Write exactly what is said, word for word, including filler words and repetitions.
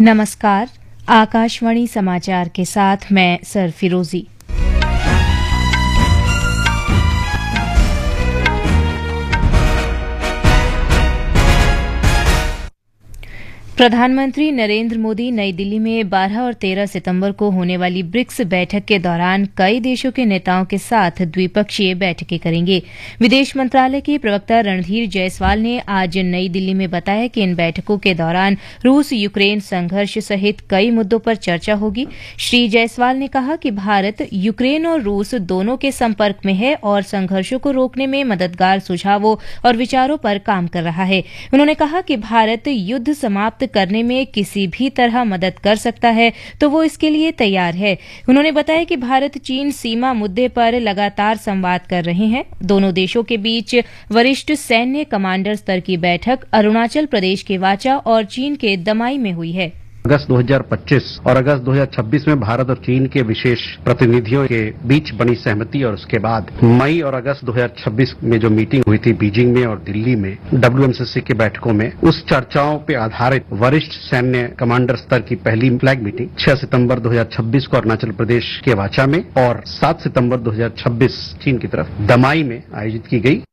नमस्कार। आकाशवाणी समाचार के साथ मैं सर फिरोजी। प्रधानमंत्री नरेंद्र मोदी नई दिल्ली में बारह और तेरह सितंबर को होने वाली ब्रिक्स बैठक के दौरान कई देशों के नेताओं के साथ द्विपक्षीय बैठकें करेंगे। विदेश मंत्रालय के प्रवक्ता रणधीर जायसवाल ने आज नई दिल्ली में बताया कि इन बैठकों के दौरान रूस यूक्रेन संघर्ष सहित कई मुद्दों पर चर्चा होगी। श्री जायसवाल ने कहा कि भारत यूक्रेन और रूस दोनों के संपर्क में है और संघर्षों को रोकने में मददगार सुझावों और विचारों पर काम कर रहा है। उन्होंने कहा कि भारत युद्ध समाप्त करने में किसी भी तरह मदद कर सकता है तो वो इसके लिए तैयार है। उन्होंने बताया कि भारत चीन सीमा मुद्दे पर लगातार संवाद कर रहे हैं। दोनों देशों के बीच वरिष्ठ सैन्य कमांडर स्तर की बैठक अरुणाचल प्रदेश के वाचा और चीन के दमाई में हुई है। अगस्त दो हज़ार पच्चीस और अगस्त दो हज़ार छब्बीस में भारत और चीन के विशेष प्रतिनिधियों के बीच बनी सहमति और उसके बाद मई और अगस्त दो हज़ार छब्बीस में जो मीटिंग हुई थी बीजिंग में और दिल्ली में डब्ल्यूएमसीसी की बैठकों में, उस चर्चाओं पे आधारित वरिष्ठ सैन्य कमांडर स्तर की पहली फ्लैग मीटिंग छह सितंबर दो हज़ार छब्बीस को अरुणाचल प्रदेश के वाचा में और सात सितंबर दो हज़ार छब्बीस चीन की तरफ दमाई में आयोजित की गई।